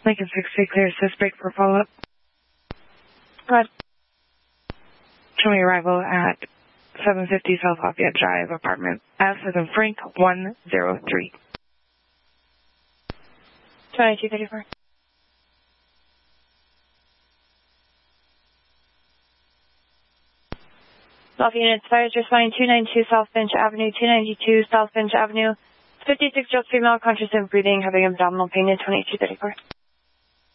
Lincoln 6 clear suspect for follow-up. Go ahead. Show me arrival at 750 South Lafayette Drive, apartment S as in Frank 103. 2234. Lafayette units, fires responding 292 South Finch Avenue, 292 South Finch Avenue. 56-year-old female, conscious and breathing, having abdominal pain at 2234.